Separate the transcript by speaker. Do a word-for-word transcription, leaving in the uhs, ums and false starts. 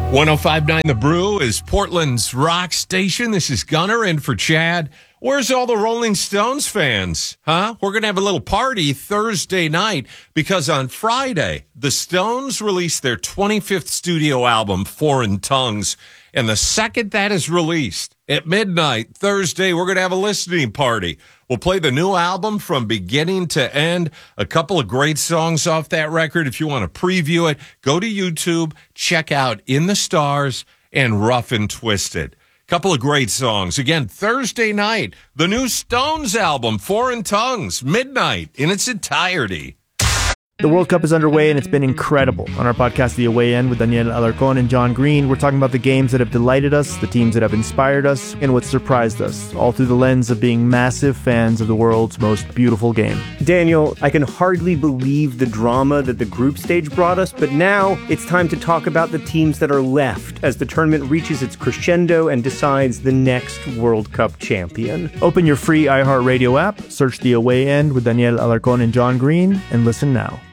Speaker 1: one oh five point nine The Brew is Portland's rock station. This is Gunner in for Chad. Where's all the Rolling Stones fans? Huh? We're going to have a little party Thursday night because on Friday, the Stones released their twenty-fifth studio album, Foreign Tongues. And the second that is released at midnight Thursday, we're going to have a listening party. We'll play the new album from beginning to end. A couple of great songs off that record. If you want to preview it, go to YouTube, check out In the Stars and Rough and Twisted. Couple of great songs. Again, Thursday night, the new Stones album, Foreign Tongues, midnight in its entirety.
Speaker 2: The World Cup is underway, and it's been incredible. On our podcast, The Away End, with Daniel Alarcón and John Green, we're talking about the games that have delighted us, the teams that have inspired us, and what surprised us, all through the lens of being massive fans of the world's most beautiful game.
Speaker 3: Daniel, I can hardly believe the drama that the group stage brought us, but now it's time to talk about the teams that are left as the tournament reaches its crescendo and decides the next World Cup champion.
Speaker 2: Open your free iHeartRadio app, search The Away End with Daniel Alarcón and John Green, and listen now.